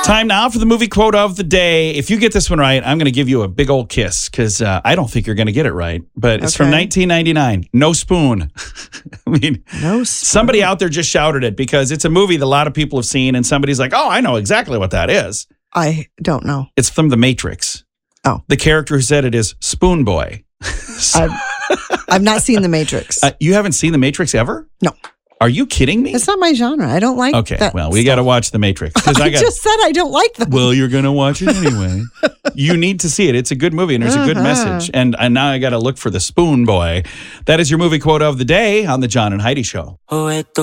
Time now for the movie quote of the day. If you get this one right, I'm going to give you a big old kiss because I don't think you're going to get it right. But it's from 1999. No spoon. I mean, no spoon. Somebody out there just shouted it because it's a movie that a lot of people have seen, and somebody's like, "Oh, I know exactly what that is." I don't know. It's from The Matrix. Oh, the character who said it is Spoon Boy. I've not seen The Matrix. You haven't seen The Matrix ever? No. Are you kidding me? It's not my genre. I don't like that. Well, we got to watch The Matrix. I just said I don't like them. Well, you're going to watch it anyway. You need to see it. It's a good movie, and there's a good message. And now I got to look for the Spoon Boy. That is your movie quote of the day on the John and Heidi Show.